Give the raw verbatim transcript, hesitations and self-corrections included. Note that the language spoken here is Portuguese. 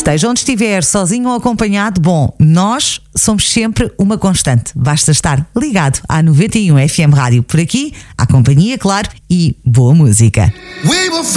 Esteja onde estiver, sozinho ou acompanhado, bom, nós somos sempre uma constante. Basta estar ligado à noventa e um F M Rádio. Por aqui, à companhia, claro, e boa música. We